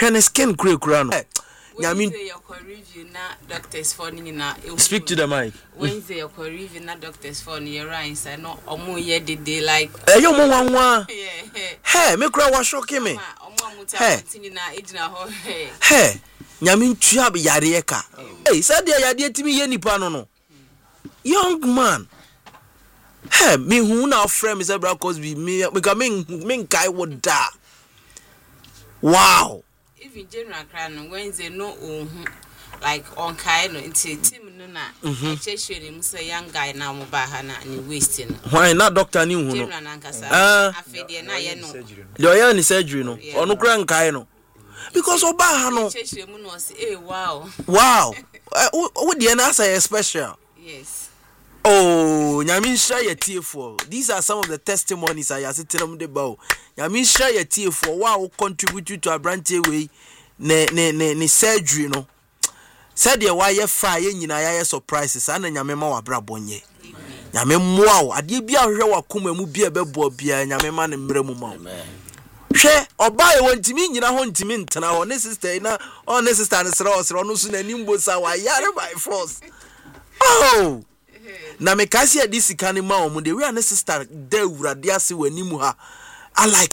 hwene skin kura no Wednesday your review na doctors for ni na speak to the mic. Wednesday your review na doctors for ni right say no omo ye dey like yo mo wanwa he me kura wa shock me omo amuta tini na ejina ho he nyame ntua be yare ka said dia yade timi ye nipa no young man he me hu na frame me say bra cause be me guy would da wow even general cran Wednesday no like on kai no into team no na cheshe ni say young guy na mo ba ha na ni wasting why not doctor ni hu no general na nkasa afede na ye no le oya ni surgery no onu kra nkai no because oba ha no cheshe mu no say wow what the na say special yes. Oh, Nyamisha ye TF4. These are some of the testimonies I have seen the bow. Nyamisha ye TF4. Wow, contribute to a branch way. Ne surgery no. Said ye why ye fire ye surprises and nyamema wa brabonye. Nyame wow. Adi bia hwe wa kuma mu bia bebo bia nyamema ne mre mu ma. Hwe oba ye wontimi nyina ho ntimi ntena ho ne sister na on ne sister ne sro no so na nimbo sa wa yare by force. Oh. Na me kasi adisi kani ma omu de we an sister de urade ase wanimu ha I like